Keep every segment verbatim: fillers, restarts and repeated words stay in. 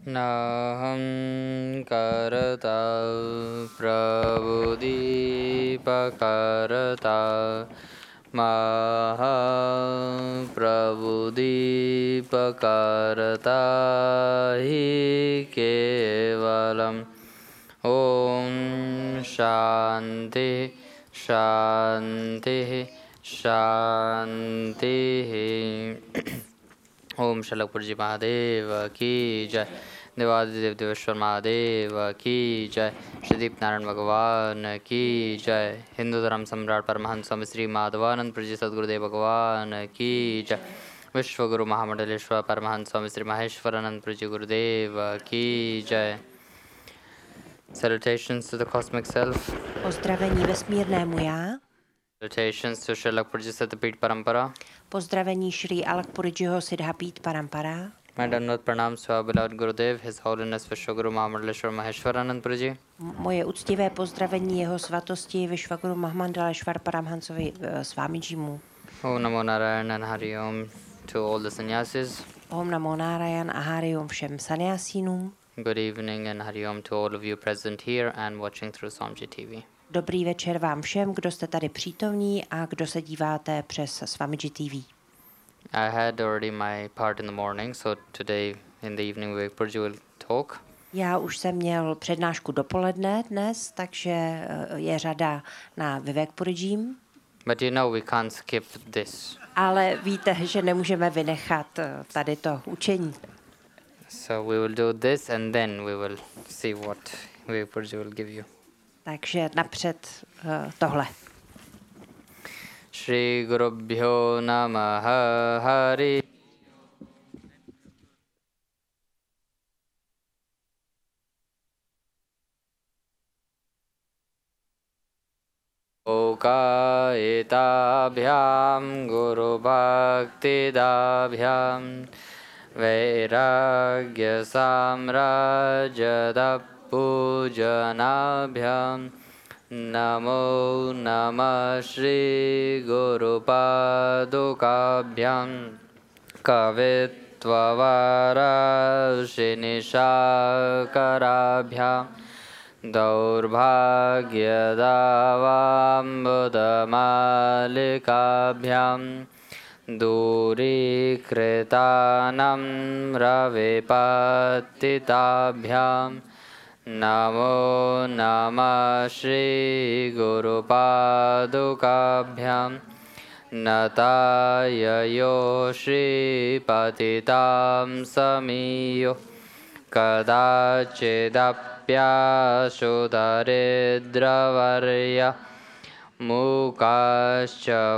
नाहं करता प्रबुदीपकर्ता महाप्रबुदीपकर्ता हि केवलम् ॐ शान्ति शान्ति शान्तिः। ओम शलकपुर जी महादेव की जय। देवादिदेव देवेश्वर महादेव की जय। श्री दीप नारायण भगवान की जय। हिंदू धर्म सम्राट परमहंस स्वामी श्री माधवानंद जी सद्गुरुदेव भगवान की जय। विश्वगुरु महामंडलेश्वर परमहंस स्वामी श्री माहेश्वरानंद जी गुरुदेव की जय। Salutations to the cosmic self. Pozdravení vesmírnému já. Salutations to Srila Purji Satapit Parampara. Pozdravení Shri Alakpurijiho Siddhapit Parampara. My Dandavat Pranam to our beloved Gurudev, His Holiness Vishwaguru Mahamandaleshwar Maheshwaranand Purji. Moje úctivé pozdravení jeho svatosti Vishwaguru Mahamandaleshwar Paramhansovi Swamijimu. Om Namo Narayan and Hari Om to all the sannyasis. Om Namo Narayan a Hari Om všem sannyasínům. Good evening and Hari Om to all of you present here and watching through Swamiji T V. Dobrý večer vám všem, kdo jste tady přítomní a kdo se díváte přes Swamiji T V. I had already my part in the morning, so today in the evening Vivek Purji will talk. Já už jsem měl přednášku dopoledne dnes, takže je řada na Vivek Purjím. But you know we can't skip this. Ale víte, že nemůžeme vynechat tady to učení. So we will do this and then we will see what Vivek Purji will give you. Takže napřed uh, tohle. Shri Gurubhyo Namah Hari. Okayetabhyam Guru Bhaktidabhyam Vairagya Samrajada Pujanabhyam Namo Namah Shri Guru Padukabhyam Kavitvavarashinishakarabhyam Daurbhagyadavambuddhamalikabhyam Durikritanam Ravipattitabhyam Namo Namah Shri Guru Padukabhyam Natayayo Shri Patitam Samiyo Kadachidapyasudaridраvarya Mukascha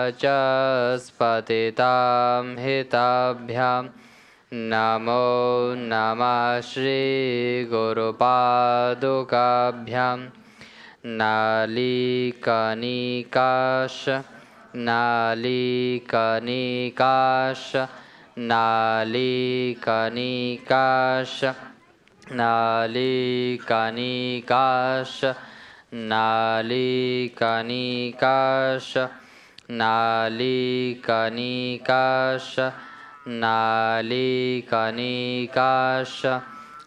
Vachaspatitam Hitabhyam Namo Namah Shri Guru Padukabhyam Nalikanikasha Nalikanikasha Nalikanikasha Nalikanikasha Nalikanikasha Nalikanikasha Nalikanikasha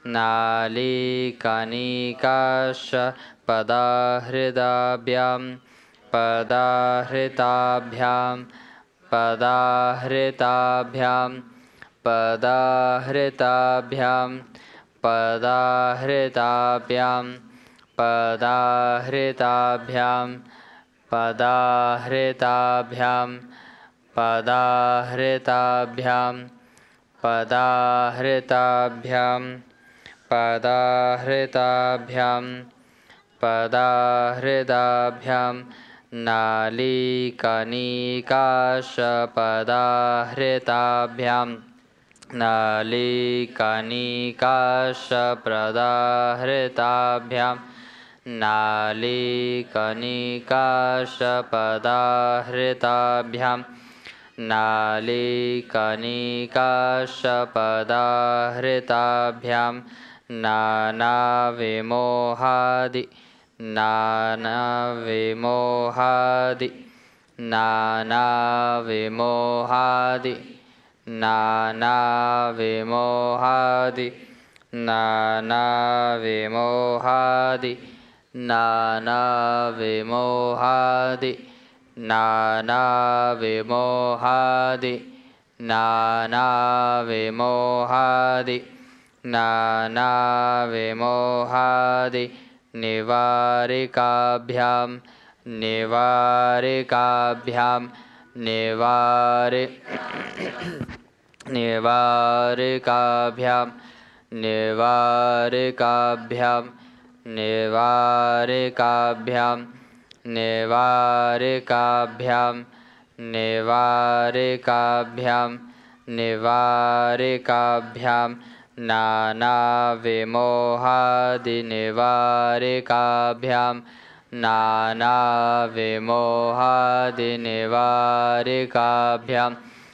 Nalikanikasha Padahridabhyam Padahritabhyam Padahritabhyam Padahritabhyam Padahritabhyam Padahritabhyam Padahritabhyam Padahritabhyam Padahritabhyam Padahritabhyam Padahritabhyam Nalikanikasha Padahritabhyam Nalikanikasha Padahritabhyam Nalikanikasha Padahritabhyam Nalikanikasha Padahritabhyam Nana Vimohadi Nana Vimohadi Nana Vimohadi Nana Vimohadi नानाविमोहादि नानाविमोहादि नानाविमोहादि नानाविमोहादि नानाविमोहादि निवारिकाभ्यां निवारिकाभ्यां निवारि निवारिकाभ्यां निवारिकाभ्यां निवारिकाभ्यां निवारिकाभ्यां निवारिकाभ्यां निवारिकाभ्यां नानाविमोहादिनिवारिकाभ्यां नानाविमोहादिनिवारिकाभ्यां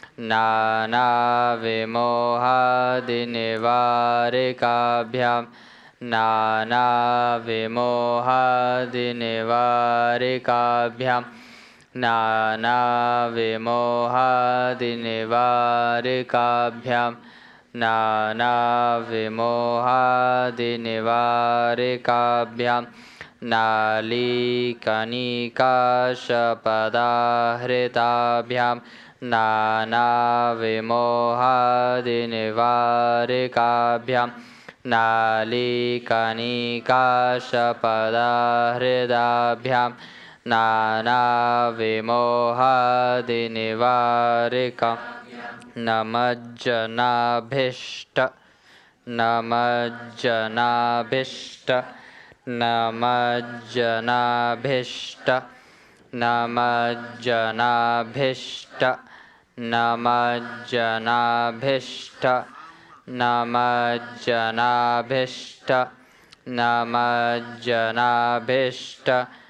नानाविमोहादिनिवारिकाभ्यां नानाविमोहादिनिवारिकाभ्यां नानाविमोहादिनिवारिकाभ्यां नानाविमोहादिनिवारिकाभ्यां नालीकनिकाशपदाहृताभ्यां नानाविमोहादिनिवारिकाभ्यां नालीकनिकाशपदाहृदाभ्यां नानाविमोहादिनिवारिका नमज्जनाभीष्ट नमज्जनाभीष्ट नमज्जनाभीष्ट नमज्जनाभीष्ट नमज्जनाभीष्ट नमज्जनाभीष्ट नमज्जनाभीष्ट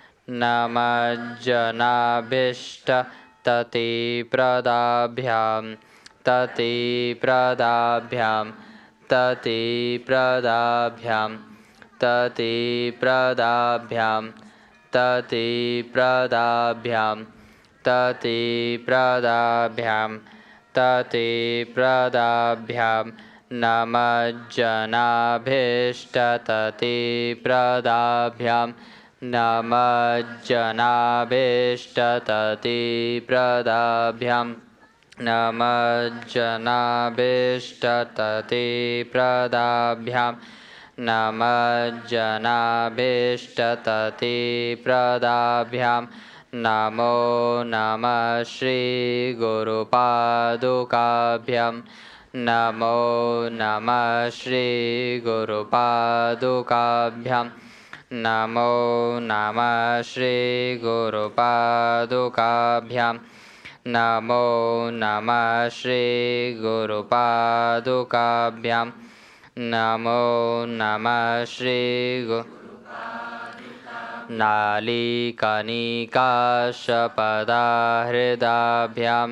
नमज्जनाभीष्ट ततिप्रदाभ्यां ततिप्रदाभ्यां ततिप्रदाभ्यां ततिप्रदाभ्यां ततिप्रदाभ्यां ततिप्रदाभ्यां ततिप्रदाभ्यां नमज्जनाभीष्ट ततिप्रदाभ्यां नमज्जनाभीष्ट ततिप्रदाभ्यां नमज्जनाभीष्ट ततिप्रदाभ्यां नमज्जनाभीष्ट ततिप्रदाभ्यां नमो नमः श्रीगुरुपादुकाभ्यां नमो नमः श्रीगुरुपादुकाभ्यां नमो नमः श्रीगुरुपादुकाभ्यां नमो नमः श्रीगुरुपादुकाभ्यां नमो नमः श्रीगु नालीकनिकाशपदाहृदाभ्यां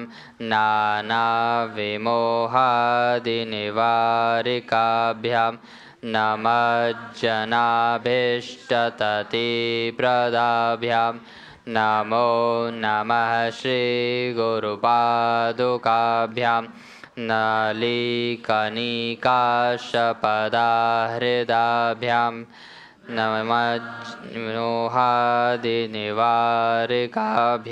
नानाविमोहादिनिवारिकाभ्यां नमज्जनाभीष्ट ततिप्रदाभ्यां नमो नमः श्रीगुरुपादुकाभ्यां नालीकनिकाशपदाहृदाभ्यां नमज्जनोहादिनिवारिकाभ्यां